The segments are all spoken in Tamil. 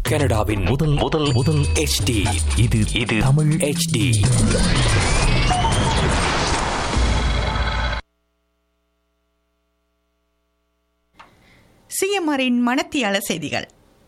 கனடாவின் முதல் முதல் முதல் HD. இது தமிழ் HD. சிஎம்ஆரின் மணத்தியால செய்திகள்.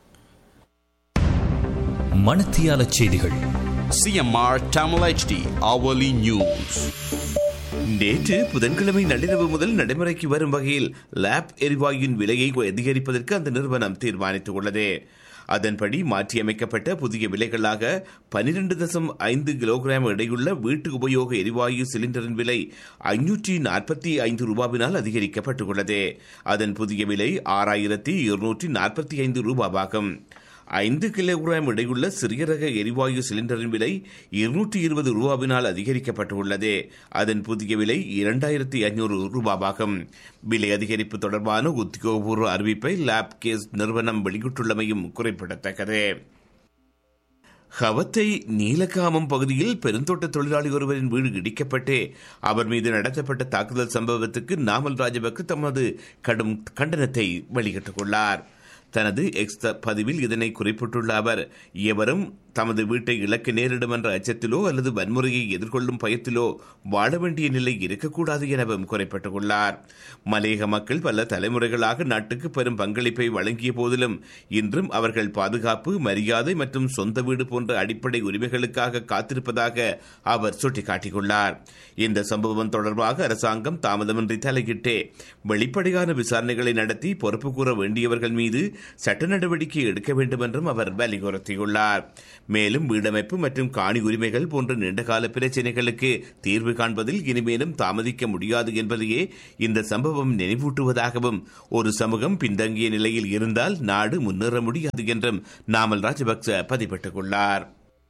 மணத்தியால செய்திகள். CMR Tamil HD hourly news. நேற்று புதன்கிழமை நள்ளிரவு முதல் நடைமுறைக்கு வரும் வகையில் லேப் எரிவாயுவின் விலையை அதிகரிப்பதற்கு அந்த நிறுவனம் தீர்மானித்துள்ளது. அதன்படி மாற்றியமைக்கப்பட்ட புதிய விலைகளாக 12.5 கிலோகிராம் எடையுள்ள வீட்டு உபயோக எரிவாயு சிலிண்டரின் விலை 545 ரூபாவினால் அதிகரிக்கப்பட்டுள்ளது. அதன் புதிய விலை 6245 ரூபாவாகும். 5 கிலோகிராம் எடையுள்ள சிறிய ரக எரிவாயு சிலிண்டரின் விலை 220 ரூபாவினால் அதிகரிக்கப்பட்டுள்ளது. அதன் புதிய விலை 2500 ரூபாவாகும். விலை அதிகரிப்பு தொடர்பான உத்தியோகபூர்வ அறிவிப்பை லேப் கேஸ் நிறுவனம் வெளியிட்டுள்ளமையும் குறிப்பிடத்தக்கது. ஹவத்தை நீலகாமம் பகுதியில் பெருந்தோட்ட தொழிலாளி ஒருவரின் வீடு இடிக்கப்பட்டு அவர் மீது நடத்தப்பட்ட தாக்குதல் சம்பவத்துக்கு நாமல் ராஜபக்ச தமது கடும் கண்டனத்தை வெளியிட்டுள்ளார். தனது எக்ஸ் பதிவில் இதனை குறிப்பிட்டுள்ள அவர், எவரும் தமது வீட்டை இழக்க நேரிடும் என்ற அச்சத்திலோ அல்லது வன்முறையை எதிர்கொள்ளும் பயத்திலோ வாழ வேண்டிய நிலை இருக்கக்கூடாது எனவும் குறிப்பிட்டுள்ளார். மலையக மக்கள் பல தலைமுறைகளாக நாட்டுக்கு பெரும் பங்களிப்பை வழங்கிய போதிலும் இன்றும் அவர்கள் பாதுகாப்பு, மரியாதை மற்றும் சொந்த வீடு போன்ற அடிப்படை உரிமைகளுக்காக காத்திருப்பதாக அவர் சுட்டிக்காட்டியுள்ளார். இந்த சம்பவம் தொடர்பாக அரசாங்கம் தாமதமின்றி தலையிட்டு வெளிப்படையான விசாரணைகளை நடத்தி பொறுப்பு கூற வேண்டியவர்கள் மீது சட்ட நடவடிக்கை எடுக்க வேண்டும் என்றும் அவர் வலியுறுத்தியுள்ளார். மேலும் வீடமைப்பு மற்றும் காணி உரிமைகள் போன்ற நீண்டகால பிரச்சினைகளுக்கு தீர்வு காண்பதில் இனிமேலும் தாமதிக்க முடியாது என்பதையே இந்த சம்பவம் நினைவூட்டுவதாகவும், ஒரு சமூகம் பின்தங்கிய நிலையில் இருந்தால் நாடு முன்னேற முடியாது என்றும் நாமல் ராஜபக்ச பதிவிட்டுள்ளார்.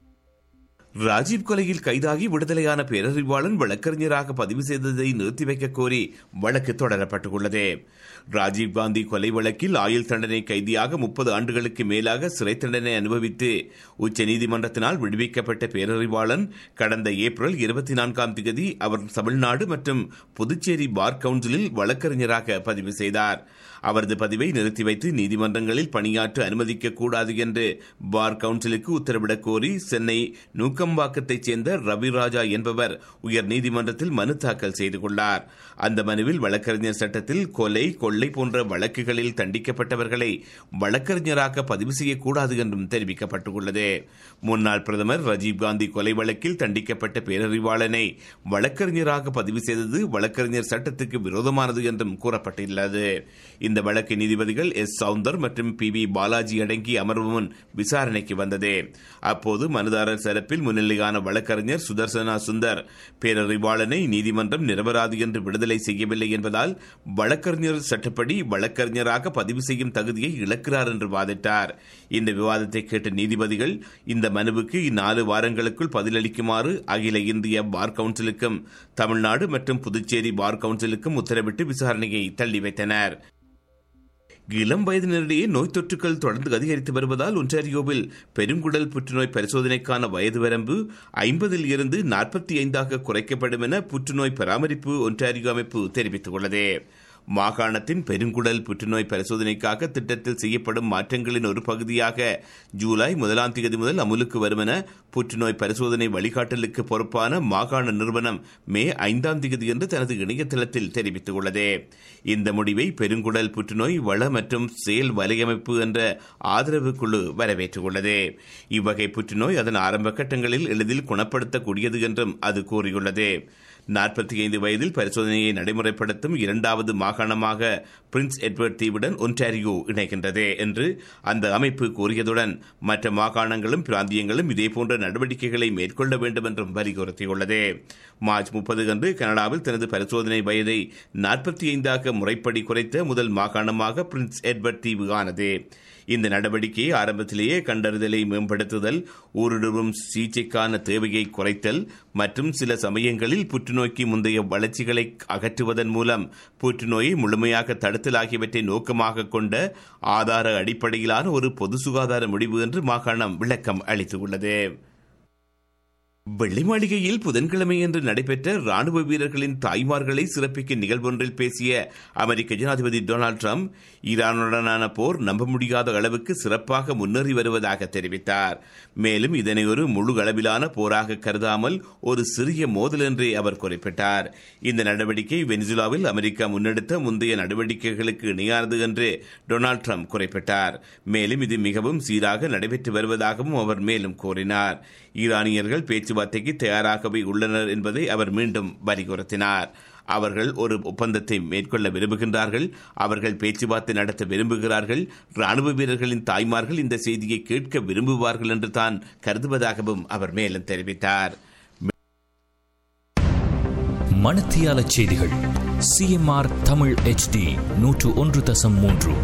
ராஜீவ் கொலையில் கைதாகி விடுதலையான பேரறிவாளன் வழக்கறிஞராக பதிவு செய்ததை நிறுத்தி வைக்க கோரி வழக்கு தொடரப்பட்டுள்ளது. ராஜீவ்காந்தி கொலை வழக்கில் ஆயுள் தண்டனை கைதியாக 30 ஆண்டுகளுக்கு மேலாக சிறை தண்டனை அனுபவித்து உச்சநீதிமன்றத்தினால் விடுவிக்கப்பட்ட பேரறிவாளன் கடந்த ஏப்ரல் 24 அவர் தமிழ்நாடு மற்றும் புதுச்சேரி பார் கவுன்சிலில் வழக்கறிஞராக பதிவு செய்தார். அவரது பதிவை நிறுத்தி வைத்து நீதிமன்றங்களில் பணியாற்ற அனுமதிக்க கூடாது என்று பார் கவுன்சிலுக்கு உத்தரவிடக் கோரி சென்னை நூக்கம்பாக்கத்தைச் சேர்ந்த ரவிராஜா என்பவர் உயர் நீதிமன்றத்தில் மனு தாக்கல் செய்து கொண்டார். அந்த மனுவில் வழக்கறிஞர் சட்டத்தில் கொலை, கொள்ளை போன்ற வழக்குகளில் தண்டிக்கப்பட்டவர்களை வழக்கறிஞராக பதிவு செய்யக்கூடாது என்றும் தெரிவிக்கப்பட்டுள்ளது. முன்னாள் பிரதமர் ராஜீவ்காந்தி கொலை வழக்கில் தண்டிக்கப்பட்ட பேரறிவாளனை வழக்கறிஞராக பதிவு செய்தது வழக்கறிஞர் சட்டத்துக்கு விரோதமானது என்றும் கூறப்பட்டுள்ளது. இந்த வழக்கு நீதிபதிகள் எஸ் சவுந்தர் மற்றும் PV பாலாஜி அடங்கிய அமர்வு முன் விசாரணைக்கு வந்தது. அப்போது மனுதாரர் தரப்பில் முன்னிலையான வழக்கறிஞர் சுதர்சனா சுந்தர் பேரறிவாளனை நீதிமன்றம் நிரபராதி என்று விடுதலை செய்யவில்லை என்பதால் வழக்கறிஞர் சட்டப்படி வழக்கறிஞராக பதிவு செய்யும் தகுதியை இழக்கிறார் என்று வாதிட்டார். இந்த விவாதத்தை கேட்ட நீதிபதிகள் இந்த மனுவுக்கு 4 வாரங்களுக்குள் பதிலளிக்குமாறு அகில இந்திய பார் கவுன்சிலுக்கும் தமிழ்நாடு மற்றும் புதுச்சேரி பார் கவுன்சிலுக்கும் உத்தரவிட்டு விசாரணையை தள்ளி வைத்தனர். இளம் வயதினரிடையே நோய் தொற்றுகள் தொடர்ந்து அதிகரித்து வருவதால் ஒன்டாரியோவில் பெருங்குடல் புற்றுநோய் பரிசோதனைக்கான வயது வரம்பு 50 இருந்து 45 குறைக்கப்படும் என புற்றுநோய் பராமரிப்பு ஒன்டாரியோ அமைப்பு தெரிவித்துள்ளது. மாகாணத்தின் பெருங்குடல் புற்றுநோய் பரிசோதனைக்காக திட்டத்தில் செய்யப்படும் மாற்றங்களின் ஒரு பகுதியாக ஜூலை 1 முதல் அமுலுக்கு வரும் என புற்றுநோய் பரிசோதனை வழிகாட்டலுக்கு பொறுப்பான மாகாண நிறுவனம் மே 5 என்று தனது இணையதளத்தில் தெரிவித்துள்ளது. இந்த முடிவை பெருங்குடல் புற்றுநோய் வள மற்றும் செயல் வலையமைப்பு என்ற ஆதரவு குழு வரவேற்றுள்ளது. இவ்வகை புற்றுநோய் அதன் ஆரம்ப கட்டங்களில் எளிதில் குணப்படுத்தக்கூடியது என்றும் அது கூறியுள்ளது. 45 வயதில் பரிசோதனையை நடைமுறைப்படுத்தும் 2வது மாகாணமாக பிரின்ஸ் எட்வர்ட் தீவுடன் ஒன்டாரியோ இணைகின்றது என்று அந்த அமைப்பு கூறியதுடன் மற்ற மாகாணங்களும் பிராந்தியங்களும் இதேபோன்ற நடவடிக்கைகளை மேற்கொள்ள வேண்டும் என்றும் வலியுறுத்தியுள்ளது. மார்ச் 30 அன்று கனடாவில் தனது பரிசோதனை வயதை 45 முறைப்படி குறைத்த முதல் மாகாணமாக பிரின்ஸ் எட்வர்ட் தீவு ஆனது. இந்த நடவடிக்கையை ஆரம்பத்திலேயே கண்டறிதலை மேம்படுத்துதல், ஊடுருவும் சிகிச்சைக்கான தேவையை குறைத்தல் மற்றும் சில சமயங்களில் புற்றுநோய்க்கு முந்தைய வளர்ச்சிகளை அகற்றுவதன் மூலம் புற்றுநோயை முழுமையாக தடுத்தல் ஆகியவற்றை நோக்கமாக கொண்ட ஆதார அடிப்படையிலான ஒரு பொது சுகாதார முடிவு என்று மாகாணம் விளக்கம் அளித்துள்ளது. வெள்ளை மாளிகையில் புதன்கிழமையன்று நடைபெற்ற ராணுவ வீரர்களின் தாய்மார்களை சிறப்பிக்கும் நிகழ்வொன்றில் பேசிய அமெரிக்க ஜனாதிபதி டொனால்டு டிரம்ப் ஈரானுடனான போர் நம்ப முடியாத அளவுக்கு சிறப்பாக முன்னேறி வருவதாக தெரிவித்தார். மேலும் இதனை ஒரு முழு அளவிலான போராக கருதாமல் ஒரு சிறிய மோதல் என்றே அவர் குறிப்பிட்டார். இந்த நடவடிக்கை வெனிசுலாவில் அமெரிக்கா முன்னெடுத்த முந்தைய நடவடிக்கைகளுக்கு இணையானது என்று டொனால்டு டிரம்ப் குறிப்பிட்டார். மேலும் இது மிகவும் சீராக நடைபெற்று வருவதாகவும் அவர் மேலும் கூறினார். ஈரானியர்கள் பேச்சுவார்த்தைக்கு தயாராகவே உள்ளனர் என்பதை அவர் மீண்டும் வலியுறுத்தினார். அவர்கள் ஒரு ஒப்பந்தத்தை மேற்கொள்ள விரும்புகின்றார்கள். அவர்கள் பேச்சுவார்த்தை நடத்த விரும்புகிறார்கள். ராணுவ வீரர்களின் தாய்மார்கள் இந்த செய்தியை கேட்க விரும்புவார்கள் என்று தான் கருதுவதாகவும் அவர் மேலும் தெரிவித்தார். மணத்தியால செய்திகள் CMR தமிழ் HD 101.3.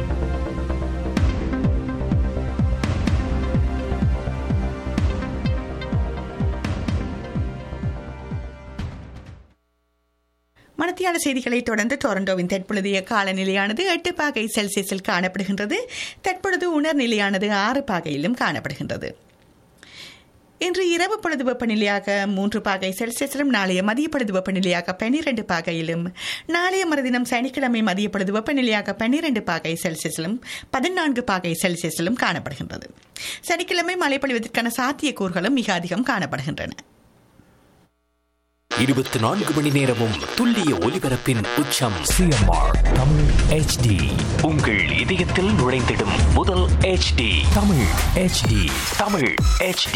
மணத்தியால செய்திகளை தொடர்ந்து டொரண்டோவின் தற்பொழுதைய காலநிலையானது 8 பாகை செல்சியஸில் காணப்படுகின்றது. தற்பொழுது உணர்நிலையானது 6 பாகையிலும் காணப்படுகின்றது. இன்று இரவு பொழுது வெப்பநிலையாக 3 பாகை செல்சியஸிலும், நாளைய மதிய பொழுது வெப்பநிலையாக 12 பாகையிலும், நாளைய மறுதினம் சனிக்கிழமை மதிய பொழுது வெப்பநிலையாக 12 பாகை செல்சியஸிலும் 14 பாகை செல்சியஸிலும் காணப்படுகின்றது. சனிக்கிழமை மழை பொழிவதற்கான சாத்தியக்கூறுகளும் மிக அதிகம் காணப்படுகின்றன. 24 மணி நேரமும் துல்லிய ஒலிபரப்பின் உச்சம் CMR தமிழ் HD. உங்கள் இதயத்தில் நுழைந்திடும் முதல் HD Tamil HD. Tamil HD.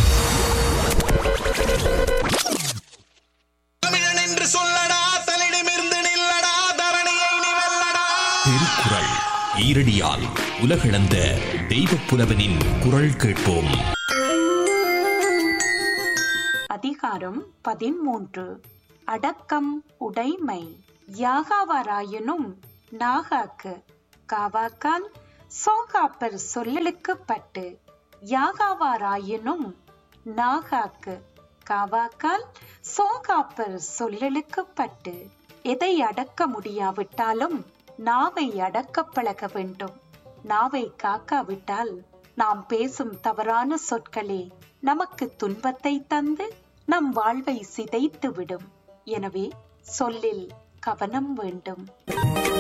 தமிழன் என்று சொல்லடா, தலிடமிருந்து நில்லடா, தரணியை நீ வெல்லடா. திருக்குறள் ஈரடியால் உலகளந்த தெய்வப் புலவனின் குரல் கேட்போம். அதிகாரம் 13. அடக்கம் உடைமை. யாகாவாராயினும் நாகாக்கு காவாக்கால் சோகாப்பர் சொல்லலுக்குப்பட்டு, யாகாவாராயினும் நாகாக்கு காவாக்கால் சோகாப்பர் சொல்லலுக்குப்பட்டு. எதை அடக்க முடியாவிட்டாலும் நாவை அடக்க பழக வேண்டும். நாவை காக்காவிட்டால் நாம் பேசும் தவறான சொற்களே நமக்கு துன்பத்தை தந்து நம் வாழ்வை சிதைத்து விடும். எனவே சொல்லில் கவனம் வேண்டும்.